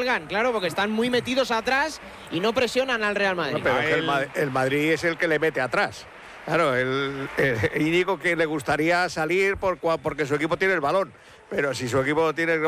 salgan, claro, porque están muy metidos atrás y no presionan al Real Madrid. No, pero es que el Madrid es el que le mete atrás. Claro, el Íñigo que le gustaría salir porque su equipo tiene el balón, pero si su equipo tiene